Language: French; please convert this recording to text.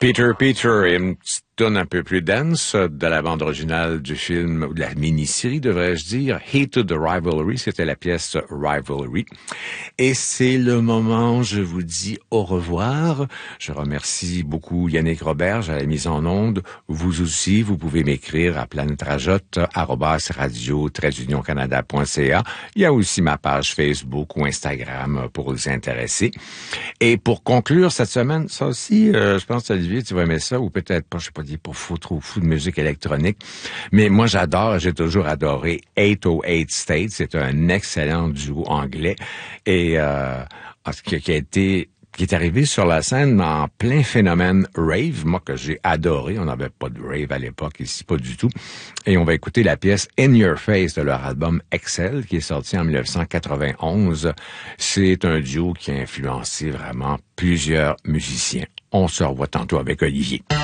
Peter, et une petite tourne un peu plus dense de la bande originale du film, ou de la mini-série, devrais-je dire, Hated the Rivalry, c'était la pièce Rivalry. Et c'est le moment où je vous dis au revoir. Je remercie beaucoup Yannick Roberge à la mise en onde. Vous aussi, vous pouvez m'écrire à planetrajotte@radio-canada.ca. Il y a aussi ma page Facebook ou Instagram pour vous intéresser. Et pour conclure cette semaine, ça aussi, je pense, Olivier, tu vas aimer ça, ou peut-être pas, je sais pas dire pour trop fou de musique électronique. Mais moi, j'ai toujours adoré 808 States. C'est un excellent duo anglais. Et, qui est arrivé sur la scène en plein phénomène rave, moi que j'ai adoré. On n'avait pas de rave à l'époque ici, pas du tout. Et on va écouter la pièce In Your Face de leur album Excel, qui est sorti en 1991. C'est un duo qui a influencé vraiment plusieurs musiciens. On se revoit tantôt avec Olivier.